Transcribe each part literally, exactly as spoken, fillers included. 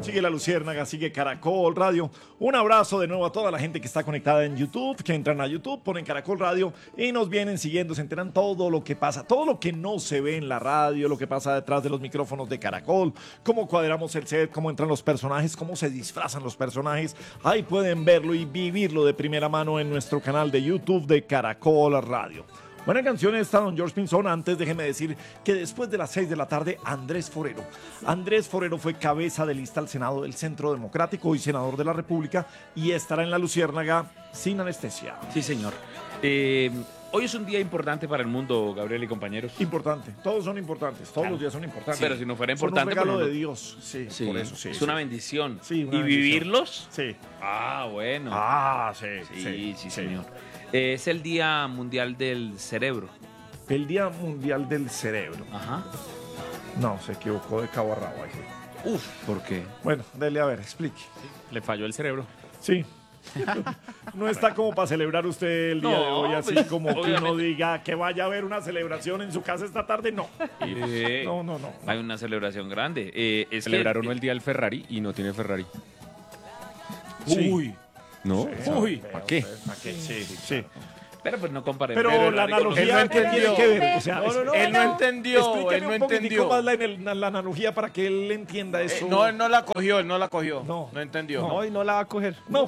Sigue La Luciérnaga, sigue Caracol Radio. Un abrazo de nuevo a toda la gente que está conectada en YouTube, que entran a YouTube, ponen Caracol Radio y nos vienen siguiendo, se enteran todo lo que pasa, todo lo que no se ve en la radio, lo que pasa detrás de los micrófonos de Caracol, cómo cuadramos el set, cómo entran los personajes, cómo se disfrazan los personajes. Ahí pueden verlo y vivirlo de primera mano en nuestro canal de YouTube de Caracol Radio. Buena canción esta, don George Pinzón. Antes déjeme decir que después de las seis de la tarde, Andrés Forero. Andrés Forero fue cabeza de lista al Senado del Centro Democrático y senador de la República y estará en La Luciérnaga sin anestesia. Sí, señor. Eh, hoy es un día importante para el mundo, Gabriel y compañeros. Importante. Todos son importantes. Todos claro. los días son importantes. Pero si no fuera importante... Son un regalo no... de Dios. Sí, sí, por eso sí. Es sí. una bendición. Sí, una ¿Y bendición. vivirlos? Sí. Ah, bueno. Ah, sí. Sí, sí, sí, sí. señor. Eh, es el Día Mundial del Cerebro. El Día Mundial del Cerebro. Ajá. No, se equivocó de cabo a rabo ahí. Uf, ¿por qué? Bueno, dele a ver, explique. Sí, le falló el cerebro. Sí. No está como para celebrar usted el día no, de hoy, así pues, como obviamente. que uno diga que vaya a haber una celebración en su casa esta tarde, no. Eh, No, no, no. Hay una celebración grande. Eh, es Celebraron que, el día del Ferrari y no tiene Ferrari. Sí. Uy. ¿No? Sí, Uy, pero, ¿para qué? ¿Para qué? Sí, sí. Pero pues no comparen. Pero, Ferrari la con- analogía Él no entendió. tiene que ver. O sea, No, no, no, es- él no entendió, explíqueme él no un poquitico entendió. más la, la, la analogía para que él entienda Eh, eso. no, él no la cogió, él no la cogió. No. No, entendió. No. y no la va a coger. No,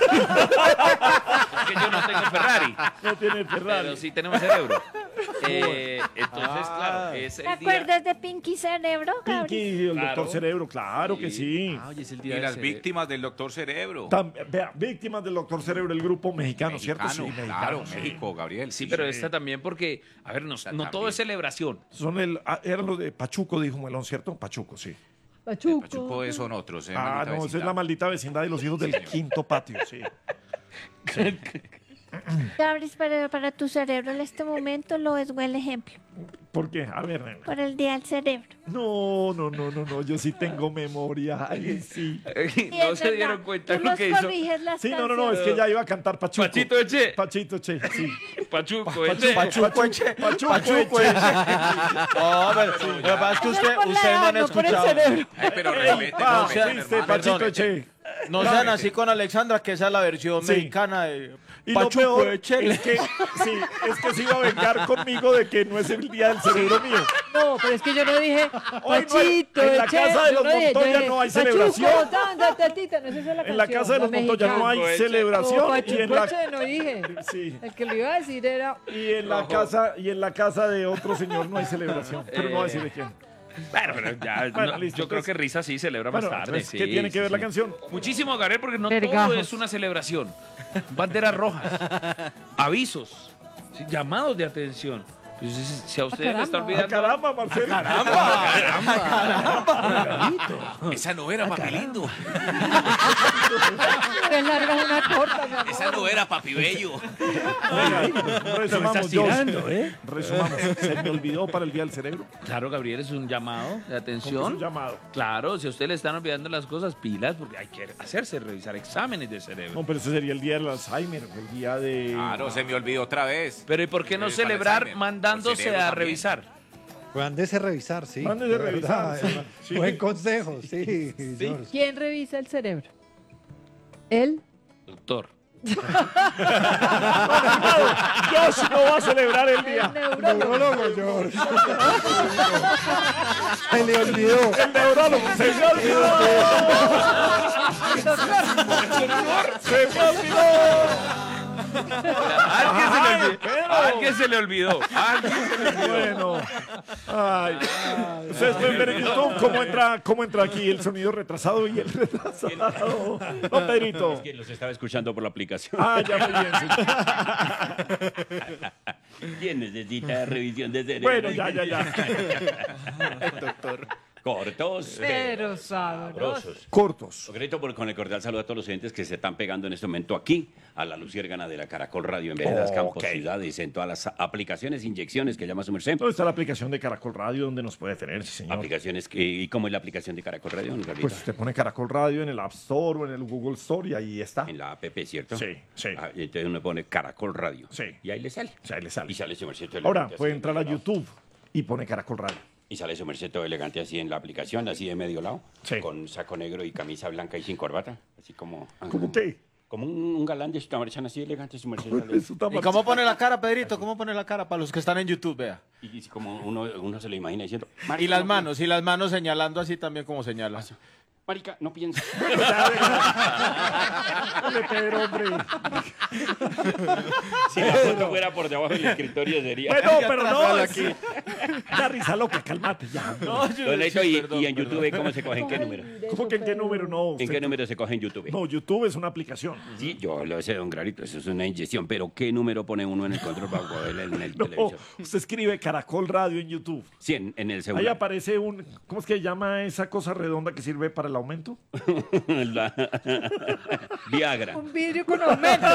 Es que yo no tengo Ferrari. no tiene Pero Ferrari. sí tenemos cerebro. Eh, entonces, claro, es ¿Te el día... acuerdas de Pinky Cerebro, Gabriel? Pinky, el Claro. doctor Cerebro, claro que sí. Ah, oye, es el Y día del las cerebro. víctimas del doctor Cerebro. Tam- vea, víctimas del doctor Cerebro, el grupo mexicano, ¿cierto? Mexicano, Sí, claro, mexicano, sí. México, Gabriel. Sí, pero esta también porque, a ver, no, no todo es celebración. Son el, ah, eran los de Pachuco, dijo Melón, ¿cierto? Pachuco, sí. Pachuco. Pachuco son otros. eh, Ah, maldita no, esa es vecindad. la maldita vecindad de los hijos del quinto patio, sí. Gabriel, para, para tu cerebro en este momento lo es buen ejemplo. ¿Por qué? A ver, nena. Por el día del cerebro. No, no, no, no, no, yo sí tengo memoria. Ay, sí. Sí, no es se verdad. dieron cuenta Tú lo los que hizo. corriges las Sí, no, no, no, es canciones. que ya iba a cantar Pachuco. Pachito Eche. Pachito Che, sí. Pachuco, Eche. Pachuco, eche. Pachuco, Pachuco, eche. eche. No, pero lo que pasa es que Eso es usted, por la ustedes no edad, han no por el escuchado. cerebro. Ay, pero Ey, respete, pa, no, sea, viste, hermano. Pachito Perdón. Che. No sean así con Alexandra, que esa es la versión Sí. mexicana de Y lo Pachuco, peor eche. es que, sí, es que se iba a vengar conmigo de que no es el día del cerebro mío. No, pero es que yo no dije Hoy no hay- Pachito, en la Eche, casa de yo los no dije, yo Montoya dije, no hay Pachuco, celebración. tanda, tatita, no, esa es la En la canción, casa de los Montoya no hay mexicana. celebración. No, y Pachuco, en la, Eche, no dije. sí. El que lo iba a decir era... Y en la casa y en la casa de otro señor no hay celebración, pero no voy a decir de quién. Bueno, pero ya, Bueno, no, listo, yo creo entonces- que Risa sí celebra más Bueno, tarde. entonces, Sí, ¿qué tiene sí, que ver sí. la canción? Muchísimo, Gabriel, porque no Vergajos. todo es una celebración. Banderas rojas, avisos, sí, llamados de atención. Pues, si- si a usted le está caramba. ¡Ah, olvidando... caramba, Marcelo! Esa no era papi lindo. Tres largas, una corta, mi amor. Esa no era papi bello. Venga, resumamos, estás Dios. tirando, ¿eh? Resumamos. Se me olvidó para el Día del Cerebro. Claro, Gabriel, es un llamado de ¿Cómo es un atención. llamado? Claro, si a usted le están olvidando las cosas, pilas, porque hay que hacerse revisar exámenes de cerebro. No, pero ese sería el Día del Alzheimer, el día de... Claro, se me olvidó otra vez. Pero ¿y por qué no Eh, para celebrar Alzheimer. mandándose Por cerebro a también. revisar? Mándese a revisar, sí. Mándese de a revisar, verdad, sí. eh, Sí. Buen consejo, sí. George. ¿Quién revisa el cerebro? ¿Él? Doctor. Josh no va a celebrar el El día. neurólogo. Neurólogo, George. Se le olvidó. El neurólogo. Se me olvidó. Se me olvidó. ¿A pero- alguien se le olvidó? ¿A alguien se le olvidó? Bueno. Ay. Ustedes pueden ver en YouTube cómo entra, cómo entra aquí el sonido retrasado y el retrasado. No, Pedrito. Que los estaba escuchando por la aplicación. Ah, ya muy bien. Sí. ¿Quién necesita revisión de cerebro? Bueno, ya, ya, ya. Doctor. Cortos. Pero sabrosos. Sabrosos. Cortos. Concreto, por, con el cordial saludo a todos los oyentes que se están pegando en este momento aquí a la Luciérgana de la Caracol Radio en Veredas, Ok. Campos, Ciudades, en todas las aplicaciones, inyecciones que llama su merced. ¿Dónde está la aplicación de Caracol Radio donde nos puede tener, sí, señor? Aplicaciones que, ¿y cómo es la aplicación de Caracol Radio, don Gabriel? Pues usted pone Caracol Radio en el App Store o en el Google Store y ahí está. En la app, ¿cierto? Sí, sí. Ah, y entonces uno pone Caracol Radio. Sí. Y ahí le sale. O sea, ahí le sale. Y sale su merced. Ahora puede entrar a YouTube y pone Caracol Radio. Y sale su merced todo elegante así en la aplicación, así de medio lado, Sí. con saco negro y camisa blanca y sin corbata, así como... ¿Cómo qué? Como un, un galán de su marchan así elegante, su merced. sale. Eso está ¿Y cómo pone la cara, Pedrito? ¿Cómo pone la cara para los que están en YouTube, vea? Y, y como uno, uno se lo imagina diciendo... Y "Marica, las no manos, y las manos señalando así también como señala. piensa, Marica, no piensa. Dale, Pedro, hombre. Si la foto fuera por debajo del escritorio sería... Bueno, pero no. atrasala Es... La risa loca, cálmate ya. No, yo- Don Leito, sí, y, perdón, y en perdón. YouTube, ¿cómo se coge? ¿En qué número? ¿Cómo que en qué número no? ¿En qué Usted- número se coge en YouTube? No, YouTube es una aplicación. Sí, yo lo sé, don Clarito, eso es una inyección, pero ¿qué número pone uno en el control para poder en el No, televisor? usted escribe Caracol Radio en YouTube. Sí, en, en el Ahí celular. aparece un, ¿cómo es que llama esa cosa redonda que sirve para el aumento? La- Viagra. Un vidrio con aumento.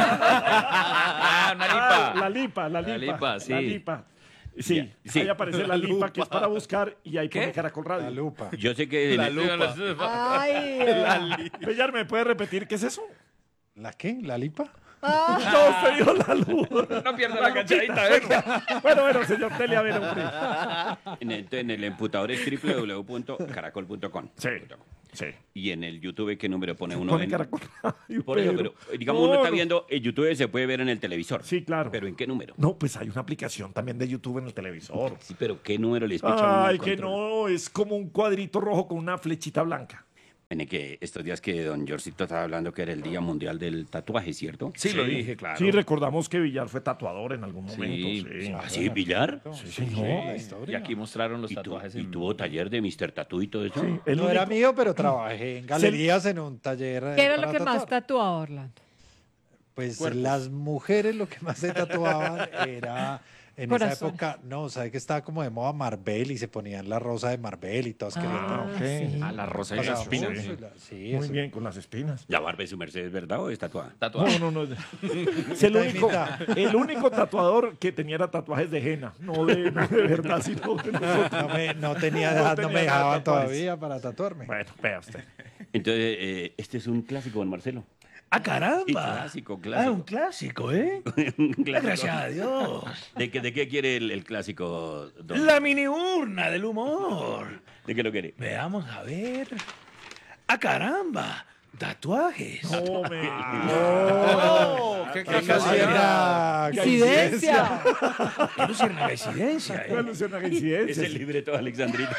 Ah, una lipa. Ah, la lipa, la lipa. La lipa, sí. La lipa. Sí, Ya, sí. ahí aparece la lipa que es para buscar y ahí ¿Qué? pone Caracol La Radio. lupa. Yo sé que... en el- Ay, Bellar, ¿me puede repetir qué es eso? ¿La qué? ¿La lipa? No, se dio la luz. No pierda la cachadita, venga. Bueno, bueno, señor Tele, a ver, hombre. en el, en el emputador es doble u doble u doble u punto caracol punto com. Sí, sí. Y en el YouTube, ¿qué número pone uno? Pone en- Caracol Radio. Por eso, Pedro. pero digamos, uno No, está no. viendo, el YouTube se puede ver en el televisor. Sí, claro. ¿Pero en qué número? No, pues hay una aplicación también de YouTube en el televisor. Sí, pero ¿qué número les picha uno Ay, el que control? no, es como un cuadrito rojo con una flechita blanca. En el que estos días que don Jorcito estaba hablando que era el Día Mundial del Tatuaje, ¿cierto? Sí, lo dije, claro. Sí, recordamos que Villar fue tatuador en algún momento. Sí. Sí, ¿Ah, sí, Villar? Sí, señor. La historia. Y aquí mostraron los ¿Y, tu- tatuajes. y en- tuvo taller de mister Tatú y todo eso? Sí, el No era único- mío, pero trabajé en galerías en un taller. eh, ¿qué era para lo que más tatuar. tatuaba Orlando? Pues las mujeres lo que más se tatuaban era en Corazones. esa época, no, sabe que estaba como de moda Marvel y se ponían la rosa de Marvel y todas querían. Ah, ok. sí. Ah, la rosa y Pasaba las espinas. mucho y la- Sí, Muy eso. bien, con las espinas. ¿La barba de su merced es verdad o es tatuada? Tatuaje. No, no, no. Es el único, Mitad, el único tatuador que tenía era tatuajes de henna. No de, no de verdad, sino de nosotros. No, me, no tenía No edad, no, tenía me edad dejaban tatuajes. todavía para tatuarme. Bueno, vea usted. Entonces, eh, este es un clásico, don Marcelo. ¡Ah, Sí, caramba! clásico, Ah, clásico. un clásico, ¿eh? Un clásico. Gracias a Dios. ¿De qué, de qué quiere el, el clásico, don? La mini urna del humor. ¿De qué lo quiere? Veamos a ver. ¡Ah, caramba! Tatuajes. No, me... ¡Oh! ¡Qué ¡Qué casualidad! ¡Incidencia! ¡Qué luciérnaga incidencia, Una eh! alusión a Es coincidencias. el libreto de Alexandrita.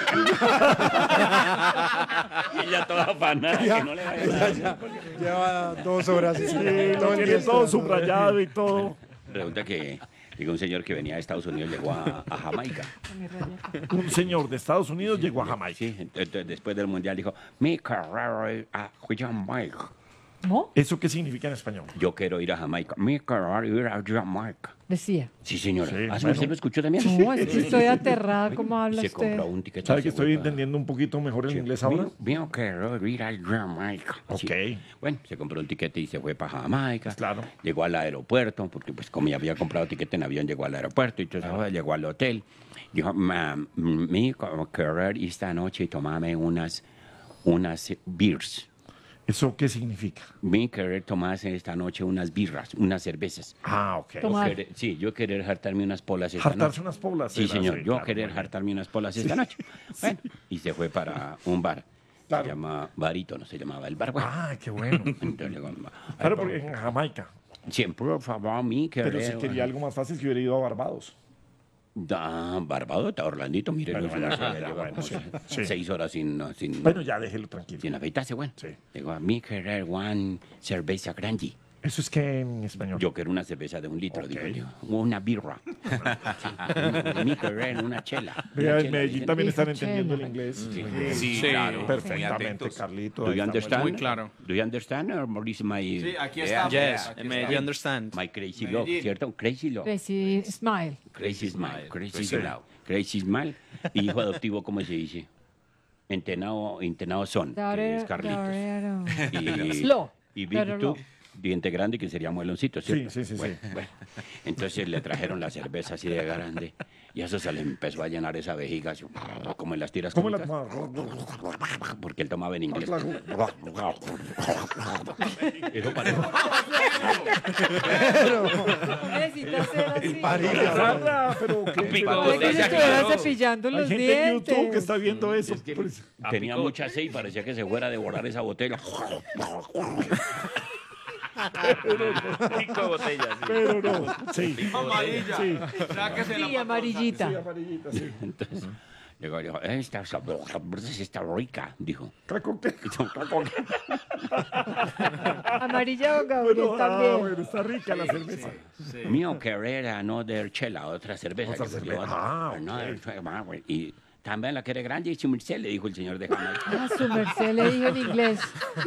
Y ella toda afanada, que no le vaya a dar. Lleva dos horas. y Sí, todo lo el tiene día todo esperando. subrayado y todo. Resulta que digo, un señor que venía de Estados Unidos llegó a, a Jamaica. Un señor de Estados Unidos llegó a Jamaica. Sí, entonces después del mundial dijo, mi carrera es a Jamaica. ¿No? ¿Eso qué significa en español? Yo quiero ir a Jamaica. Mi carrera es ir a Jamaica. Decía. Sí, señora. Sí, ¿Ah, bueno. ¿usted lo escuchó también? No, es que estoy aterrada. ¿Cómo habla Se usted? compró un ticket. ¿Sabe que se estoy fue para- entendiendo un poquito mejor el Sí. inglés ahora? Mi- mi quiero ir a Jamaica. Sí. Ok. Bueno, se compró un tiquete y se fue para Jamaica. Claro. Llegó al aeropuerto, porque pues como ya había comprado tiquete en avión, llegó al aeropuerto y entonces ahora llegó al hotel. Dijo, "Ma- mi querer esta noche tomarme unas, unas beers. ¿Eso qué significa? Mi querer tomarse esta noche unas birras, unas cervezas. Ah, ok. Yo Tomar. querer- sí, yo querer hartarme unas polas esta Hartarse noche. unas poblas. Sí, era, señor, sí, yo claro, querer muy bien. hartarme unas polas esta noche. Bueno, y se fue para un bar. Claro. Se llama Barítono, se llamaba el bar. Bueno, Ah, qué bueno. entonces le digo, Claro, porque en Jamaica. siempre, por favor, mi querer. Pero si quería algo más fácil que hubiera ido a Barbados. Da, Barbados, está Orlandito, mire, Bueno, los ya, unos, ya, ya ya, llevamos bueno, sí, sí. seis horas sin, no, sin, Bueno, ya déjelo tranquilo. sin afeitarse, bueno. Sí. Digo, a mi querer one cerveza grande. ¿Eso es que en español? Yo quiero una cerveza de un litro, Ok. digo yo. Una birra. Sí, mi querer, una chela. Vea, Una en chela, Medellín dicen. también están Dijo entendiendo el chela. inglés. Sí. Muy bien. Sí, Sí, claro. muy Perfectamente, atentos. Carlito. Do ahí you estamos. understand? Muy claro. Do you understand or is my, Sí, aquí Yeah. está. Yes, aquí me está. you understand. my crazy love, Medellín. ¿cierto? Crazy love. Crazy Smile. Crazy smile. Crazy Sí. smile. Crazy smile. Y hijo adoptivo, ¿cómo se dice? Entenado, entenado son, que es Daurero, Carlitos. Daurero. Y, Slow. y Pero Víctor, no. diente grande que sería mueloncito, ¿cierto? Sí, sí, sí, Bueno, sí. bueno. Entonces le trajeron la cerveza así de grande y eso se le empezó a llenar esa vejiga, así, como en las tiras ¿Cómo la cómicas, porque él tomaba en inglés. Eso parece. Necesita ser así. Carla, pero qué- Pico pero- Parece que se botella, estuviera claro. cepillando Hay los gente en YouTube que dientes. está viendo eso. Es que Pues, tenía Apicó. mucha sed y parecía que se fuera a devorar esa botella. Pico de botella, sí. pero no. Sí. Amarilla. Sí. ¿Será que se Sí, la amarillita. Sí, amarillita, sí. Entonces, llegó y dijo, esta sabrosa, está rica, dijo. ¿Con qué? Amarilla o Gabriel Bueno, ah, también. bueno, está rica la cerveza. Mío querer another chela, otra cerveza. Otra que cerveza. yo, Ah, another ok. chela, bueno, y también la quiere grande y su merced, le dijo el señor de Jamaica. Ah, su merced le dijo en inglés.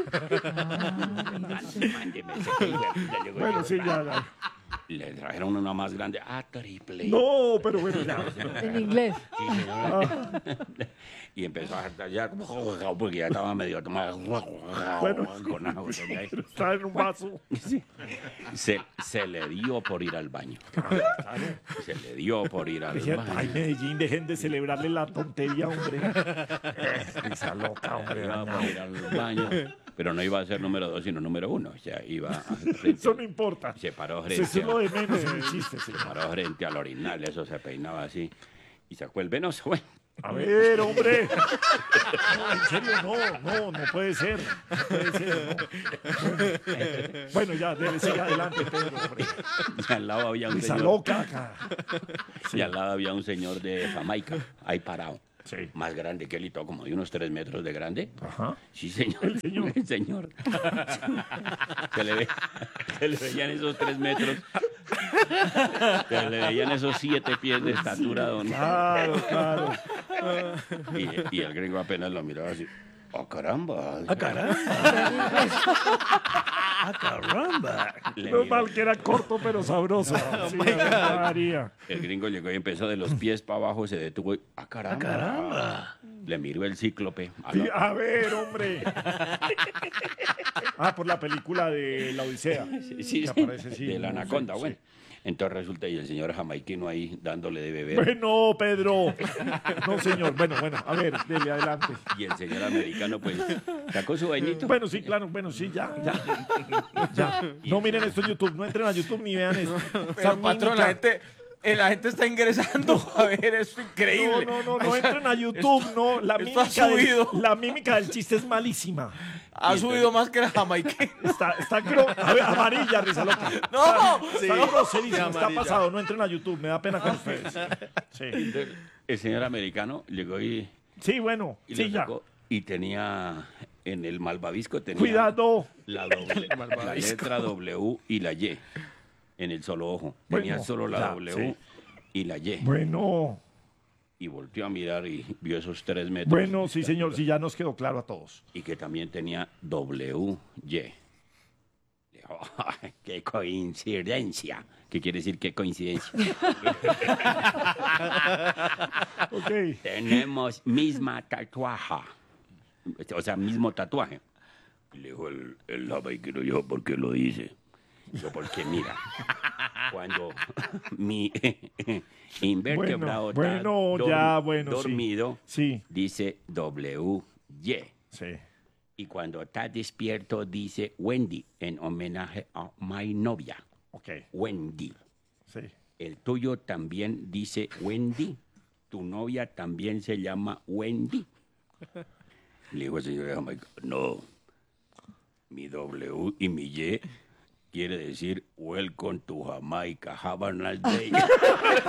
Mándeme ese que hijo de puta, llegó y Bueno, dijo, sí, ya, ya. le trajeron una más grande, a triple. No, pero bueno, ya. En inglés. Sí, señor. Y empezó a hartallar porque ya estaba medio tomado. Bueno. Con agua, ya. Está en un vaso. Sí. Se, se le dio por ir al baño. Se le dio por ir al Decía, ay, baño. Medellín, dejen de celebrarle la tontería, hombre. Esa loca, hombre. Iba por ir al baño, pero no iba a ser número dos, sino número uno. O sea, iba a- Eso no importa. se paró Eso frente, es lo a, de menos en el chiste, sí. se paró frente al orinal, eso se peinaba así y sacó el venoso. Bueno, A ver, hombre. No, en serio, no, no, no puede ser. No puede ser, no. Bueno, bueno, ya, debe seguir adelante, Pedro, hombre. y al lado había un Esa señor, loca acá. y al lado había un señor de Jamaica, ahí parado. Sí. Más grande que él y todo, como de unos tres metros de grande. Ajá. Sí, señor. El señor. El señor. Se le, ve, se le veían esos tres metros. Se le veían esos siete pies de estatura, don. Claro, claro. Y, y el gringo apenas lo miraba así. ¡Ah, caramba! ¡Ah, caramba! Le No miró. mal que era corto, pero sabroso. Sí, María. El gringo llegó y empezó de los pies para abajo, se detuvo y... ¡Ah, caramba! Le miró el cíclope. A Sí, lo- a ver, hombre. Ah, por la película de La Odisea. Sí, sí, Que sí, aparece, sí, de la no, anaconda, sí, bueno. sí. Entonces resulta y el señor jamaiquino ahí dándole de beber. Bueno, Pedro. No, señor. Bueno, bueno, a ver, dele adelante. Y el señor americano, pues, sacó su bañito. Bueno, sí, claro, bueno, sí, ya, ya. Ya. No miren esto en YouTube, no entren a YouTube ni vean esto. Esa Pero, patrón, la mímica- gente, eh, la gente está ingresando a ver esto increíble. No, no, no, no entren a YouTube, no. La esto ha mímica, del, subido. la mímica del chiste es malísima. Ha subido más que la jamaiquina. Está, está gro- a ver, amarilla, risa loca. No, Está groserísimo, está amarilla. pasado. No entren a YouTube, me da pena con ustedes. Sí, El señor americano llegó y, sí bueno, y sí, lo ya. sacó y tenía en el malvavisco tenía Cuidado. la, doble- la letra W y la Y en el solo ojo. Tenía Bueno, solo la ya, W sí. y la Y. Bueno, Y volteó a mirar y vio esos tres metros. bueno, sí, señor, sí, ya nos quedó claro a todos. Y que también tenía W Y. Dijo, "Ay, qué coincidencia. ¿Qué quiere decir qué coincidencia? Ok. Tenemos misma tatuaje. O sea, mismo tatuaje. Y le dijo el, el jamaiquino, yo, ¿por qué lo dice? Yo, porque mira, cuando mi invertebrado Bueno, está bueno, ya, bueno, sí. dormido, Sí, dice W Y. sí. Y cuando está despierto, dice Wendy, en homenaje a mi novia, Ok, Wendy. sí. El tuyo también dice Wendy. Tu novia también se llama Wendy. Le dijo el señor de Jamaica, no. Mi W y mi Y quiere decir Welcome to Jamaica. Have a nice day.